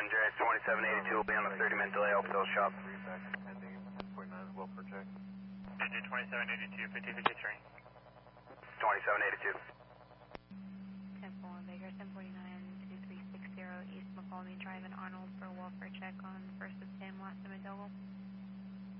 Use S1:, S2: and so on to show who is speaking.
S1: Jet 2782 will be on a 30-minute delay, Oakville shop.
S2: Pending 10.9 as well for check.
S3: Engine 2782, 5053.
S1: 2782.
S4: 10-4 Baker, 1049-2360 East McCallney Drive in Arnold for a welfare check on 1st of 10 Watson Madogle.